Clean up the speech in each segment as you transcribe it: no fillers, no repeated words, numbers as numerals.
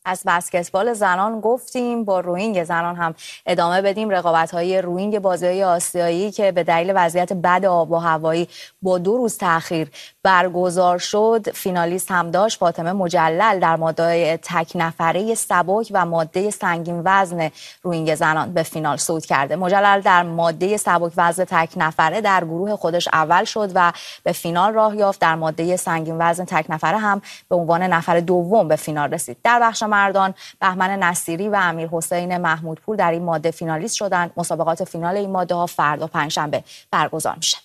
از بسکتبال زنان گفتیم، با روینگ زنان هم ادامه بدیم. رقابت‌های روینگ بازی‌های آسیایی که به دلیل وضعیت بد آب و هوایی با 2 روز تأخیر برگزار شد، فینالیست هم داشت. فاطمه مجلل در ماده تک نفره سبک و ماده سنگین وزن روینگ زنان به فینال صعود کرده. مجلل در ماده سبک وزن تک نفره در گروه خودش اول شد و به فینال راه یافت. در ماده سنگین وزن تک نفره هم به عنوان نفر دوم به فینال رسید. در بخش مردان بهمن نصیری و امیرحسین محمودپور در این ماده فینالیست شدند. مسابقات فینال این ماده ها فردا پنجشنبه برگزار میشه.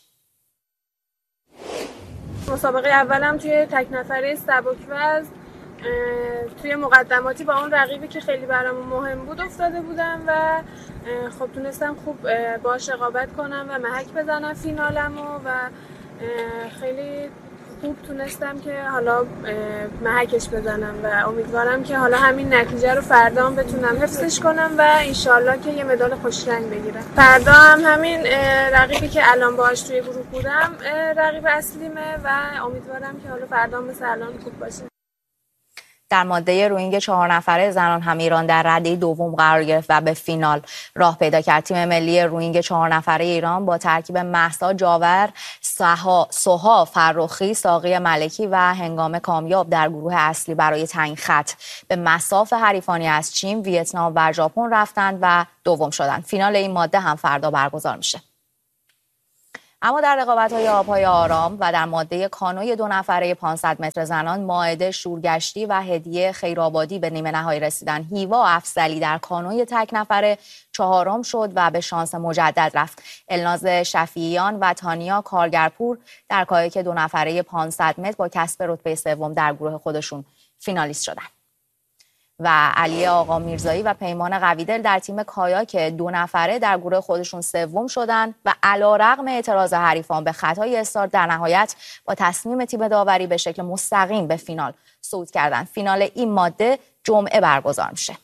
مسابقه اولم توی تک نفره سبک وزن توی مقدماتی با اون رقیبی که خیلی برامون مهم بود افتاده بودم و خب تونستم خوب باهاش رقابت کنم و محک بزنم فینالمو و خیلی خوب تونستم که حالا محکش بزنم و امیدوارم که حالا همین نتیجه رو فردا هم بتونم حفظش کنم و انشالله که یه مدال خوش رنگ بگیرم. فردا هم همین رقیبی که الان باهاش توی گروه بودم رقیب اصلیمه و امیدوارم که حالا فردا هم مثل الان خوب باشه. در ماده روینگ 4 نفره زنان هم ایران در رده دوم قرار گرفت و به فینال راه پیدا کرد. تیم ملی روینگ 4 نفره ایران با ترکیب مهسا جاور، سوها فرخی، ساقی ملکی و هنگام کامیاب در گروه اصلی برای تعیین خط به مصاف حریفانی از چین، ویتنام و ژاپن رفتند و دوم شدند. فینال این ماده هم فردا برگزار میشه. اما در رقابت‌های آب‌های آرام و در ماده کانوی 2 نفره 500 متر زنان، مائده شورگشتی و هدیه خیرآبادی به نیمه نهایی رسیدن. هیوا افضلی در کانوی تک نفره 4م شد و به شانس مجدد رفت. الناز شفیعیان و تانیا کارگرپور در کایاک 2 نفره 500 متر با کسب رتبه 3 در گروه خودشون فینالیست شدند. و علی آقا میرزایی و پیمان قویدل در تیم کایاک 2 نفره در گروه خودشون 3 شدند و علیرغم اعتراض حریفان به خطای استارت در نهایت با تصمیم تیم داوری به شکل مستقیم به فینال صعود کردند. فینال این ماده جمعه برگزار میشه.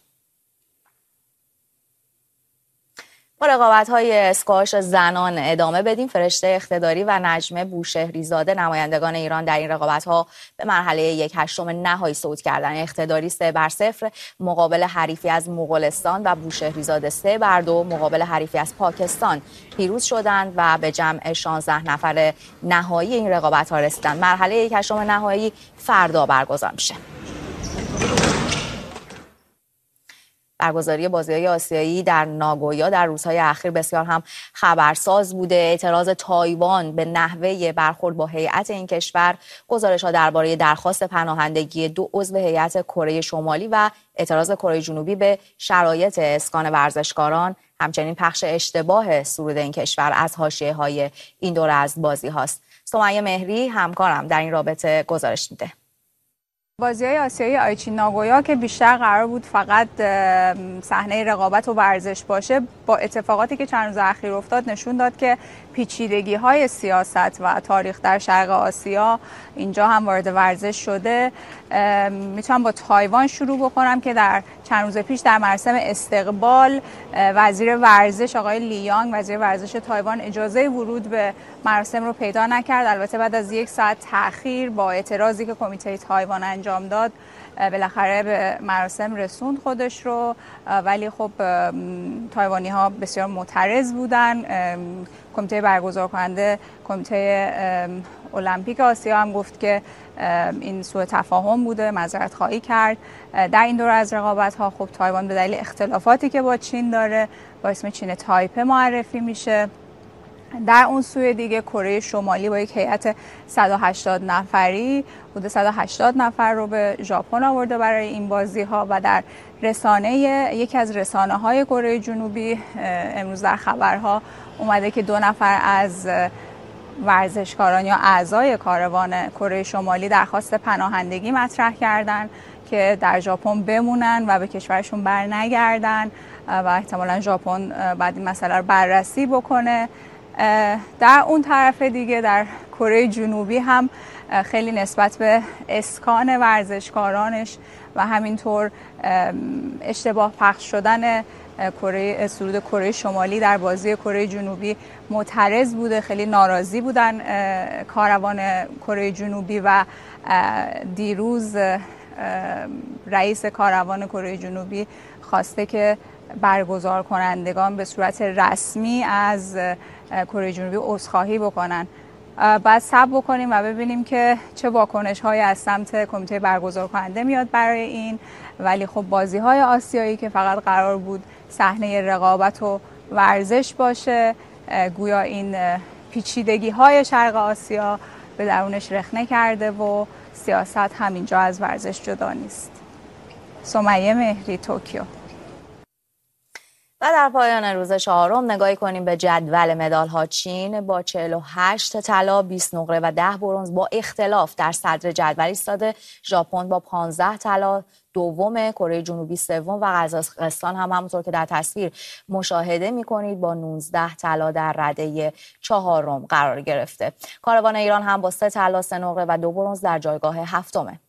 با رقابت‌های اسکواش زنان ادامه بدیم. فرشته اقتداری و نجمه بوشهریزاده نمایندگان ایران در این رقابت‌ها به مرحله 1/8 نهایی صعود کردند. اقتداری 3-0 مقابل حریفی از مغولستان و بوشهریزاده 3-2 مقابل حریفی از پاکستان پیروز شدند و به جمع 16 نفر نهایی این رقابت‌ها رسیدند. مرحله 1/8 نهایی فردا برگزار میشه. برگزاری بازی‌های آسیایی در ناگویا در روزهای اخیر بسیار هم خبرساز بوده. اعتراض تایوان به نحوه برخورد با هیئت این کشور، گزارش‌ها درباره درخواست پناهندگی 2 عضو هیئت کره شمالی و اعتراض کره جنوبی به شرایط اسکان ورزشکاران، همچنین پخش اشتباه سرود این کشور از حاشیه‌های این دوره از بازی‌هاست. سمیه مهری همکارم در این رابطه گزارش میده. بازی‌های آسیایی آیچی ناگویا که بیشتر قرار بود فقط صحنه رقابت و ورزش باشه، با اتفاقاتی که چند روز اخیر افتاد نشون داد که پیچیدگی‌های سیاست و تاریخ در شرق آسیا اینجا هم وارد ورزش شده. میتونم با تایوان شروع بکنم که در چند روز پیش در مراسم استقبال وزیر ورزش آقای لیانگ، وزیر ورزش تایوان، اجازه ورود به مراسم رو پیدا نکرد. البته بعد از 1 ساعت تأخیر با اعتراضی که کمیته تایوان انجام داد بالاخره به مراسم رسوند خودش رو، ولی خب تایوانی ها بسیار معترض بودن. کمیته برگزار کننده، کمیته المپیک آسیا هم گفت که این سوء تفاهم بوده، معذرت خواهی کرد. در این دوره از رقابت ها خب تایوان به دلیل اختلافاتی که با چین داره با اسم چین تایپه معرفی میشه. در اون سوی دیگه کره شمالی با یک هیئت 180 نفری حدود 180 نفر رو به ژاپن آورده برای این بازی ها و در یکی از رسانه های کره جنوبی امروز در خبرها اومده که 2 نفر از ورزشکاران یا اعضای کاروان کره شمالی درخواست پناهندگی مطرح کردن که در ژاپن بمونن و به کشورشون بر نگردن و احتمالاً ژاپن بعد این مسئله رو بررسی بکنه. در اون طرف دیگه در کره جنوبی هم خیلی نسبت به اسکان ورزشکارانش و همینطور اشتباه پخش شدن سرود کره شمالی در بازی کره جنوبی معترض بوده، خیلی ناراضی بودن کاروان کره جنوبی و دیروز رئیس کاروان کره جنوبی خواسته که برگزار کنندگان به صورت رسمی از کره جنوبی عذرخواهی بکنن. بعد صبر بکنیم و ببینیم که چه واکنش‌هایی از سمت کمیته برگزار کننده میاد برای این. ولی خب بازی‌های آسیایی که فقط قرار بود صحنه رقابت و ورزش باشه، گویا این پیچیدگی‌های شرق آسیا به درونش رخنه کرده و سیاست همینجا از ورزش جدا نیست. سمیه مهری، توکیو. و در پایان روز چهارم نگاهی کنیم به جدول مدال‌ها. چین با 48 طلا، 20 نقره و 10 برنز با اختلاف در صدر جدول ایستاده. ژاپن با 15 طلا دوم، کره جنوبی سوم و قزاقستان هم همونطور که در تصویر مشاهده می‌کنید با 19 طلا در رده چهارم قرار گرفته. کاروان ایران هم با 3 طلا، 3 نقره و 2 برنز در جایگاه هفتمه.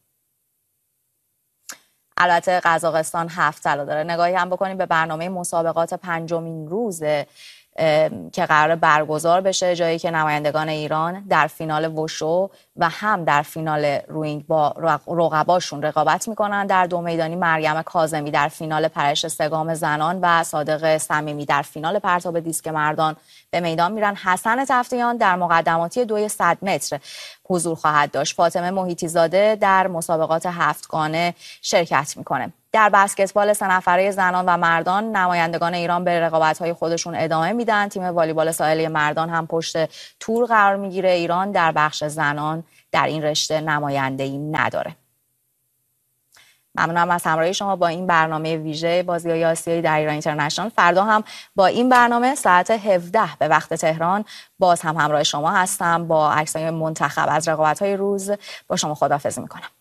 البته قزاقستان 7 طلا داره. نگاهی هم بکنیم به برنامه مسابقات پنجمین روز که قرار برگزار بشه، جایی که نمایندگان ایران در فینال وشو و هم در فینال روینگ با رقباشون رقابت میکنن. در دو میدانی مریم کاظمی در فینال پرش سگام زنان و صادق صمیمی در فینال پرتاب دیسک مردان به میدان میرن. حسن تفتیان در مقدماتی 200 متر حضور خواهد داشت. فاطمه محیطی زاده در مسابقات هفتگانه شرکت میکنه. در بسکتبال 3 نفره زنان و مردان نمایندگان ایران به رقابت‌های خودشون ادامه میدن. تیم والیبال ساحلی مردان هم پشت تور قرار میگیره. ایران در بخش زنان در این رشته نماینده‌ای نداره. ممنونم از همراهی شما با این برنامه ویژه بازی‌های آسیایی در ایران اینترنشنال. فردا هم با این برنامه ساعت 17 به وقت تهران باز هم همراه شما هستم با عکس‌های منتخب از رقابت‌های روز. با شما خداحافظی می‌کنم.